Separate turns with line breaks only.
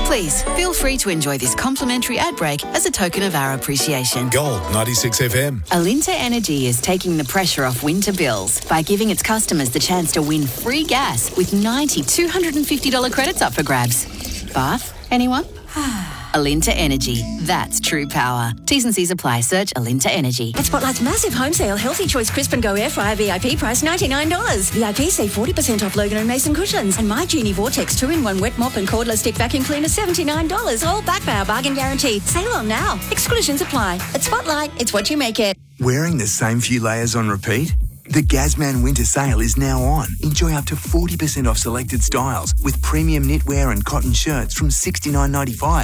Please, feel free to enjoy this complimentary ad break as a token of our appreciation.
Gold 96 FM.
Alinta Energy is taking the pressure off winter bills by giving its customers the chance to win free gas with 90 $250 credits up for grabs. Bath? Anyone? Alinta Energy. That's true power. T's and C's apply. Search Alinta Energy.
At Spotlight's massive home sale, Healthy Choice Crisp and Go Air Fryer VIP price $99. VIP save 40% off Logan and Mason cushions. And My Genie Vortex 2-in-1 wet mop and cordless stick vacuum cleaner $79. All backed by our bargain guarantee. Sale on now. Exclusions apply. At Spotlight, it's what you make it.
Wearing the same few layers on repeat? The Gazman winter sale is now on. Enjoy up to 40% off selected styles with premium knitwear and cotton shirts from $69.95.